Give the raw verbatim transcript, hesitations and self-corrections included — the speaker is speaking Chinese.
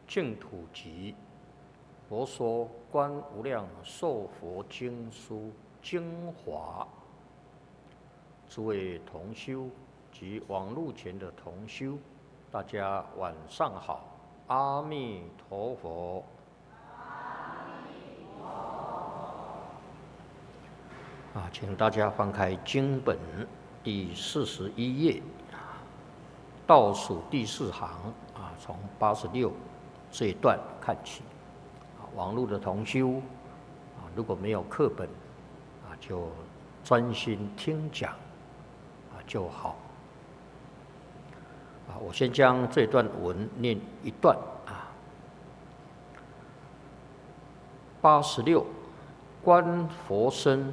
净土集》佛说《观无量寿佛经书》精华。诸位同修及网络前的同修，大家晚上好，阿弥陀佛。啊，请大家翻开经本第四十一页，倒数第四行啊，从八十六这一段看起。啊，网络的同修啊，如果没有课本啊，就专心听讲啊就好。啊，我先将这段文念一段啊。八十六，观佛身